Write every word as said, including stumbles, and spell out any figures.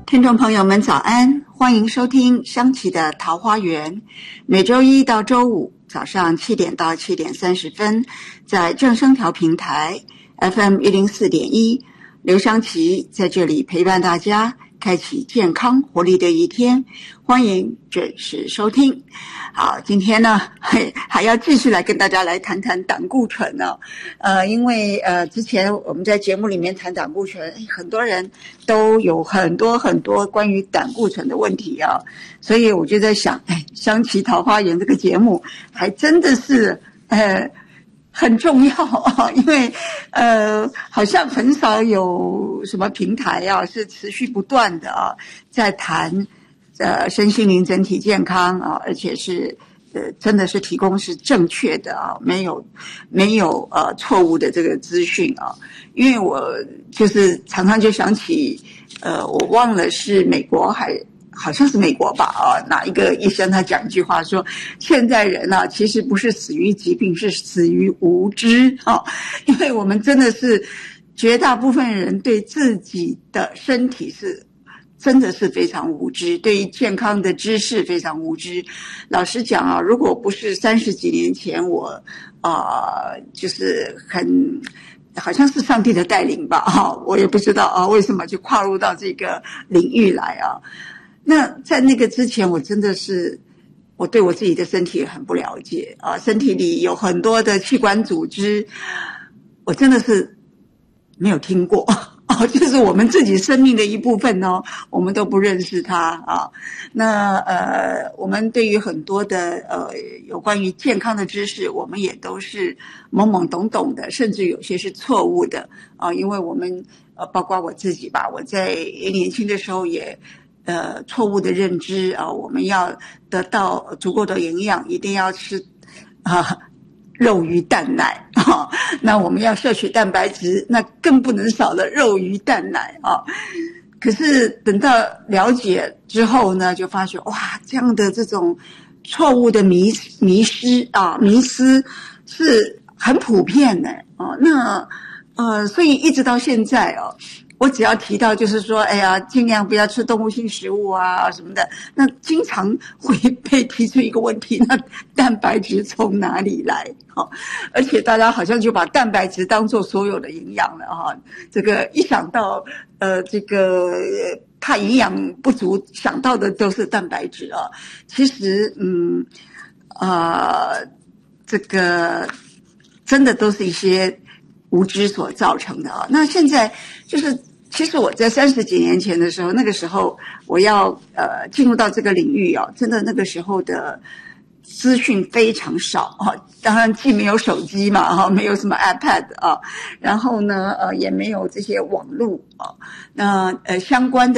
听众朋友们早安，欢迎收听香琪的桃花源，每周一到周五早上七点到七点三十分，在正声调平台 F M 一零四点一，刘香琪在这里陪伴大家，开启健康活力的一天，欢迎准时收听。好，今天呢还还要继续来跟大家来谈谈胆固醇呢、哦。呃，因为呃之前我们在节目里面谈胆固醇，很多人都有很多很多关于胆固醇的问题啊，所以我就在想，哎，香琪桃花源这个节目还真的是呃很重要啊，因为呃好像很少有什么平台啊是持续不断的啊在谈呃身心灵整体健康啊，而且是呃真的是提供是正确的啊，没有没有呃错误的这个资讯啊。因为我就是常常就想起呃我忘了是美国还好像是美国吧啊，哪一个医生他讲一句话说，现在人啊其实不是死于疾病，是死于无知啊。因为我们真的是绝大部分人对自己的身体是真的是非常无知，对于健康的知识非常无知。老实讲啊，如果不是三十几年前我啊、呃，就是很好像是上帝的带领吧啊，我也不知道啊为什么就跨入到这个领域来啊。那在那个之前，我真的是我对我自己的身体很不了解啊，身体里有很多的器官组织，我真的是没有听过啊，就是我们自己生命的一部分哦，我们都不认识它啊。那呃，我们对于很多的呃有关于健康的知识，我们也都是懵懵懂懂的，甚至有些是错误的啊，因为我们呃，包括我自己吧，我在年轻的时候也。呃，错误的认知啊，我们要得到足够的营养，一定要吃啊肉鱼蛋奶啊。那我们要摄取蛋白质，那更不能少了肉鱼蛋奶啊。可是等到了解之后呢，就发觉哇，这样的这种错误的迷迷失啊，迷思是很普遍的啊。那呃，所以一直到现在哦。我只要提到就是说，哎呀，尽量不要吃动物性食物啊什么的，那经常会被提出一个问题，那蛋白质从哪里来？哦，而且大家好像就把蛋白质当作所有的营养了哈、哦。这个一想到呃这个怕营养不足，想到的都是蛋白质啊。其实嗯啊、呃，这个真的都是一些无知所造成的啊。那现在就是。其实我在三十几年前的时候，那个时候我要呃进入到这个领域啊，真的那个时候的资讯非常少啊，当然既没有手机嘛哈，没有什么 iPad 啊，然后呢呃也没有这些网络啊，那呃相关的。